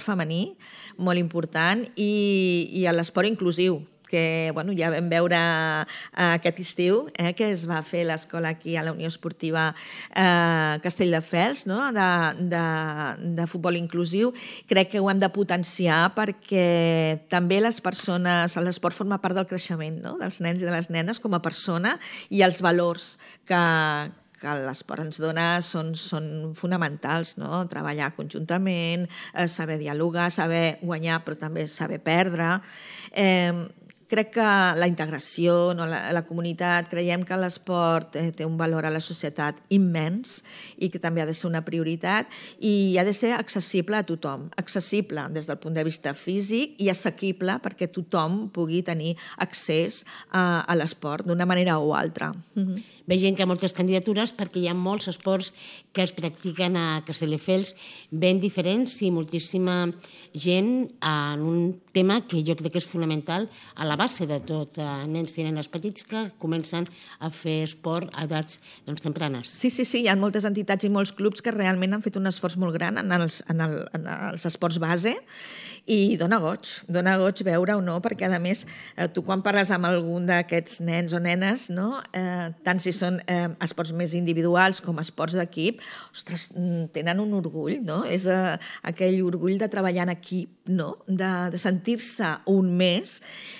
femení, molt important, i l'esport inclusiu, que ja vam veure aquest estiu, que es va fer l'escola aquí a la Unió Esportiva Castelldefels, de futbol inclusiu. Crec que ho hem de potenciar perquè també les persones, l'esport forma part del creixement dels nens i de les nenes com a persona, i els valors que l'esport ens dona són fonamentals, treballar conjuntament, saber dialogar, saber guanyar però també saber perdre. Crec que la integració, la comunitat, creiem que l'esport té un valor a la societat immens i que també ha de ser una prioritat i ha de ser accessible a tothom, accessible des del punt de vista físic i assequible perquè tothom pugui tenir accés a l'esport d'una manera o altra. Veiem que hi ha moltes candidatures perquè hi ha molts esports que es practiquen a Castelldefels ben diferents i moltíssima gent en un tema que jo crec que és fonamental a la base de tot, nens i nenes petits que comencen a fer esport a edats tempranes. Sí, hi ha moltes entitats i molts clubs que realment han fet un esforç molt gran en els esports base i dona goig veure-ho, perquè a més tu quan parles amb algun d'aquests nens o nenes, tant si són esports més individuals com esports d'equip, ostres, tenen un orgull, és aquell orgull de treballar en equip, de sentir-se un més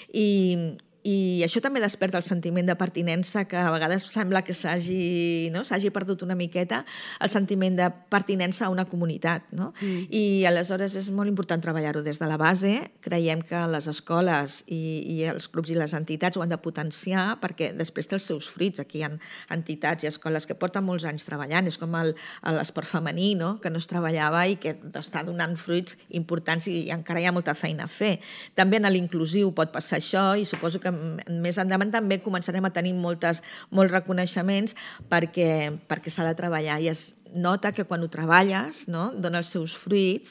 i això també desperta el sentiment de pertinença que a vegades sembla que s'hagi perdut una miqueta, el sentiment de pertinença a una comunitat. I aleshores és molt important treballar-ho des de la base. Creiem que les escoles i els clubs i les entitats ho han de potenciar perquè després té els seus fruits. Aquí hi ha entitats i escoles que porten molts anys treballant. És com l'esport femení, que no es treballava i que està donant fruits importants i encara hi ha molta feina a fer. També en l'inclusiu pot passar això i suposo que més endavant també començarem a tenir molts reconeixements perquè s'ha de treballar i es nota que quan ho treballes dona els seus fruits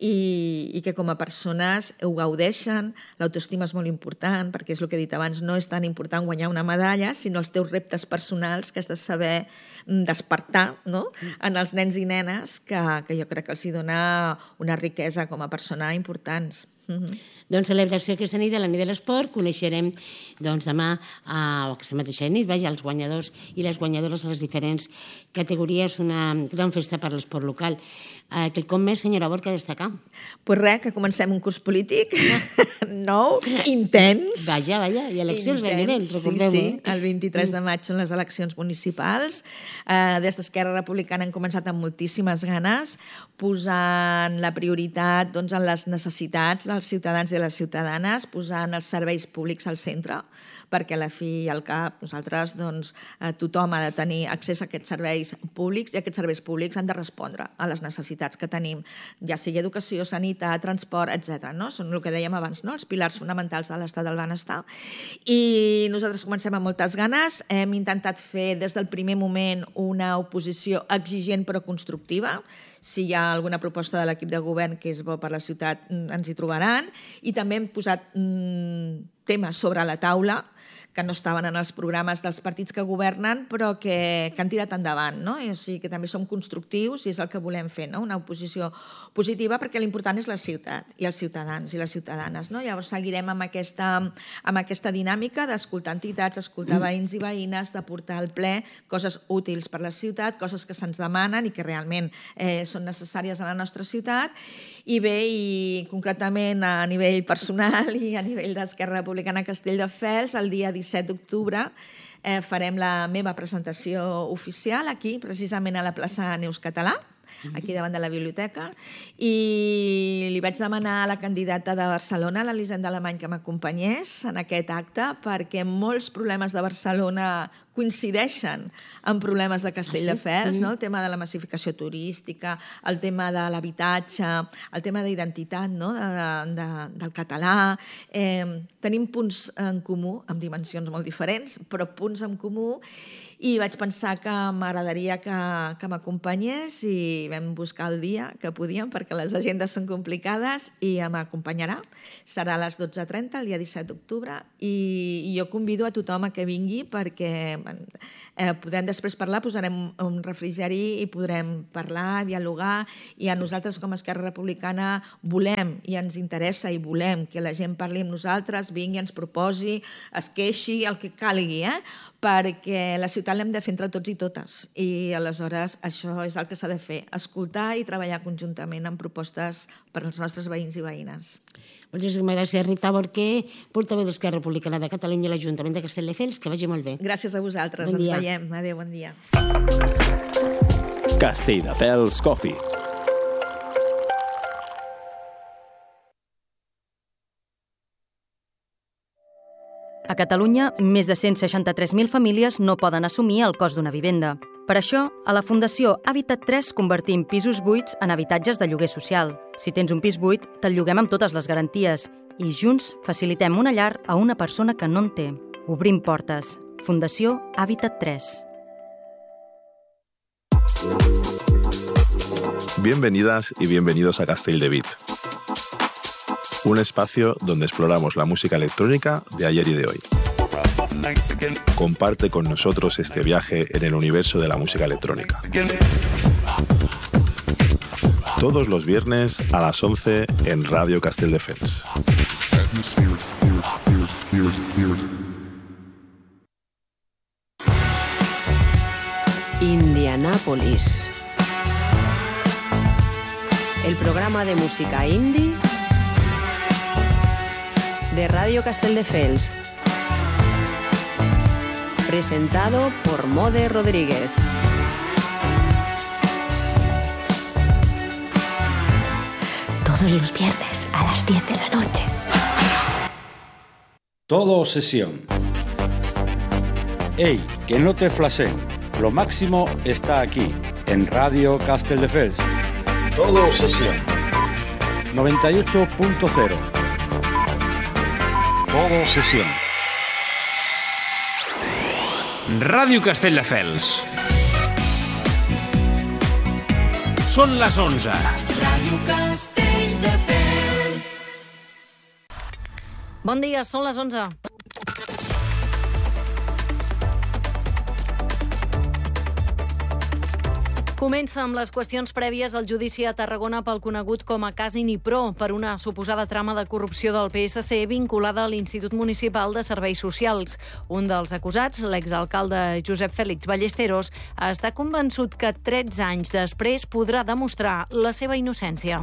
i que com a persones ho gaudeixen. L'autoestima és molt important perquè és el que he dit abans, no és tan important guanyar una medalla sinó els teus reptes personals que has de saber despertar en els nens i nenes que jo crec que els dona una riquesa com a persona importants. Doncs celebració aquesta nit de la nit de l'esport, coneixerem demà o aquesta mateixa nit els guanyadors i les guanyadores de les diferents categories, una gran festa per l'esport local. Quelcom més, senyora Borca, a destacar? Pues res, que comencem un curs polític nou, intens. Vaja, i eleccions ben vinents, recordem-ho. Sí, el 23 de maig són les eleccions municipals. Des d'Esquerra Republicana han començat amb moltíssimes ganes, posant la prioritat en les necessitats dels ciutadans i de les ciutadanes, posant els serveis públics al centre, perquè a la fi i al cap nosaltres, tothom ha de tenir accés a aquests serveis públics i aquests serveis públics han de respondre a les necessitats que tenim, ja sigui educació, sanitat, transport, etc. Són el que dèiem abans, els pilars fonamentals de l'estat del benestar. I nosaltres comencem amb moltes ganes. Hem intentat fer des del primer moment una oposició exigent però constructiva. Si hi ha alguna proposta de l'equip de govern que és bo per la ciutat, ens hi trobaran. I també hem posat temes sobre la taula que no estaven en els programes dels partits que governen, però que han tirat endavant. O sigui que també som constructius i és el que volem fer, una oposició positiva, perquè l'important és la ciutat i els ciutadans i les ciutadanes. Llavors seguirem amb aquesta dinàmica d'escoltar entitats, escoltar veïns i veïnes, de portar al ple coses útils per a la ciutat, coses que se'ns demanen i que realment són necessàries a la nostra ciutat. I bé, i concretament a nivell personal i a nivell d'Esquerra Republicana Castelldefels, el dia 17 d'octubre farem la meva presentació oficial aquí, precisament a la plaça Neus Català, aquí davant de la biblioteca, i li vaig demanar a la candidata de Barcelona, l'Elisenda Alemany, que m'acompanyés en aquest acte, perquè molts problemes de Barcelona coincideixen amb problemes de Castelldefels, el tema de la massificació turística, el tema de l'habitatge, el tema d'identitat del català. Tenim punts en comú, amb dimensions molt diferents, però punts en comú, I vaig pensar que m'agradaria que m'acompanyés i vam buscar el dia que podíem perquè les agendes són complicades i m'acompanyarà. Serà a les 12:30, el dia 17 d'octubre, i jo convido a tothom a que vingui perquè podem després parlar, posarem un refrigeri i podrem parlar, dialogar, i a nosaltres com a Esquerra Republicana volem i ens interessa i volem que la gent parli amb nosaltres, vingui, ens proposi, es queixi, el que calgui, perquè la ciutat l'hem de fer entre tots i totes, i aleshores això és el que s'ha de fer, escoltar i treballar conjuntament en propostes per als nostres veïns i veïnes. Moltíssimes gràcies, Rita Borquer, portaveu d'Esquerra Republicana de Catalunya a l'Ajuntament de Castelldefels. Que vagi molt bé. Gràcies a vosaltres, ens veiem. Adéu, bon dia. Castelldefels Coffee. A Catalunya, més de 163.000 famílies no poden assumir el cost d'una vivenda. Per això, a la Fundació Habitat 3 convertim pisos buits en habitatges de lloguer social. Si tens un pis buit, te'l lloguem amb totes les garanties i junts facilitem una llar a una persona que no en té. Obrim portes. Fundació Habitat 3. Bienvenidas y bienvenidos a Castelldevit, un espacio donde exploramos la música electrónica de ayer y de hoy. Comparte con nosotros este viaje en el universo de la música electrónica. Todos los viernes a las 11 en Radio Castelldefels. Indianápolis. El programa de música indie de Radio Castelldefels. Presentado por Mode Rodríguez. Todos los viernes a las 10 de la noche. Todo sesión. ¡Ey, que no te flashen! Lo máximo está aquí, en Radio Castelldefels. Todo sesión. 98.0. Todo sesión. Ràdio Castelldefels. Són les 11. Ràdio Castelldefels. Bon dia, són les 11. Comença amb les qüestions prèvies al judici a Tarragona pel conegut com a cas Inipro per una suposada trama de corrupció del PSC vinculada a l'Institut Municipal de Serveis Socials. Un dels acusats, l'exalcalde Josep Fèlix Ballesteros, està convençut que 13 anys després podrà demostrar la seva innocència.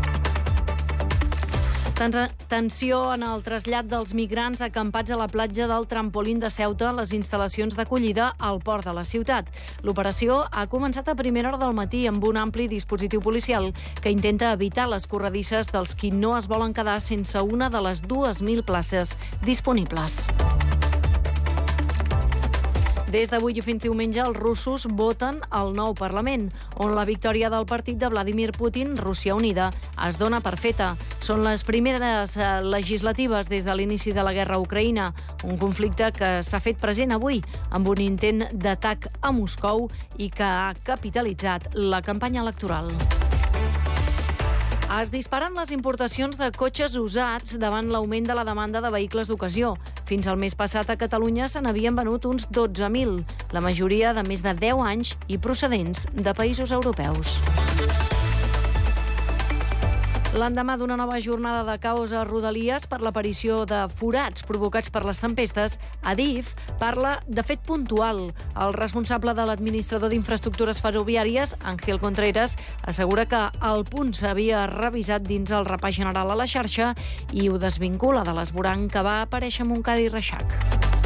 Tensió en el trasllat dels migrants acampats a la platja del Trampolín de Ceuta a les instal·lacions d'acollida al port de la ciutat. L'operació ha començat a primera hora del matí amb un ampli dispositiu policial que intenta evitar les corredisses dels qui no es volen quedar sense una de les 2.000 places disponibles. Des d'avui i fins diumenge, els russos voten al nou Parlament, on la victòria del partit de Vladimir Putin, Rússia Unida, es dona per feta. Són les primeres legislatives des de l'inici de la guerra a Ucraïna, un conflicte que s'ha fet present avui amb un intent d'atac a Moscou i que ha capitalitzat la campanya electoral. Es disparen les importacions de cotxes usats davant l'augment de la demanda de vehicles d'ocasió. Fins al mes passat a Catalunya se n'havien venut uns 12.000, la majoria de més de 10 anys i procedents de països europeus. L'endemà d'una nova jornada de caos a Rodalies per l'aparició de forats provocats per les tempestes, Adif parla de fet puntual. El responsable de l'administrador d'infraestructures ferroviàries, Ángel Contreras, assegura que el punt s'havia revisat dins el repàs general a la xarxa i ho desvincula de l'esvoranc que va aparèixer a Montcada i Reixac.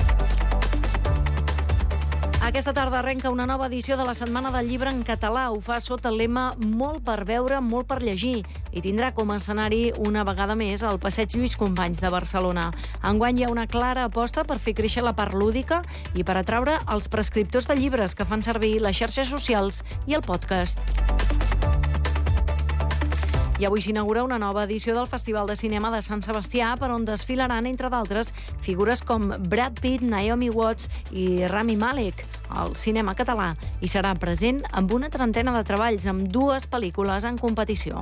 Aquesta tarda arrenca una nova edició de la Setmana del Llibre en català. Ho fa sota el lema Molt per veure, molt per llegir i tindrà com a escenari una vegada més el Passeig Lluís Companys de Barcelona. Enguany hi ha una clara aposta per fer créixer la part lúdica i per atraure els prescriptors de llibres que fan servir les xarxes socials i el podcast. I avui s'inaugura una nova edició del Festival de Cinema de Sant Sebastià, per on desfilaran, entre d'altres, figures com Brad Pitt, Naomi Watts i Rami Malek. El cinema català hi serà present amb una trentena de treballs, amb 2 pel·lícules en competició.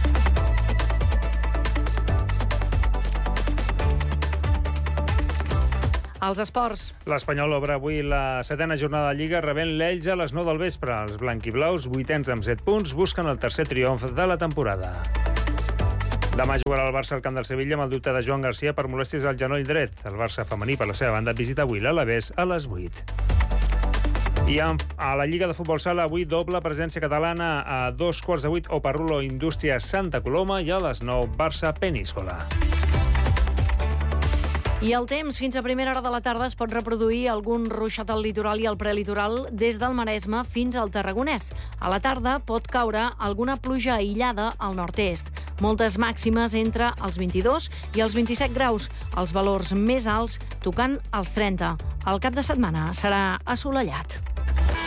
Els esports. L'Espanyol obre avui la 7a jornada de Lliga rebent l'Elx a les 9 del vespre. Els blanquiblaus, 8ens amb 7 punts, busquen el tercer triomf de la temporada. Demà jugarà el Barça al camp del Sevilla amb el dubte de Joan Garcia per molèsties al genoll dret. El Barça femení, per la seva banda, visita avui l'Alavés a les 8. I a la Lliga de Futbol Sala avui doble presència catalana a 7:15 Oparrulo Indústria Santa Coloma i a les 9 Barça Peníscola. I el temps, fins a primera hora de la tarda es pot reproduir algun ruixat al litoral i al prelitoral des del Maresme fins al Tarragonès. A la tarda pot caure alguna pluja aïllada al nord-est. Moltes màximes entre els 22 i els 27 graus, els valors més alts tocant els 30. El cap de setmana serà assolellat.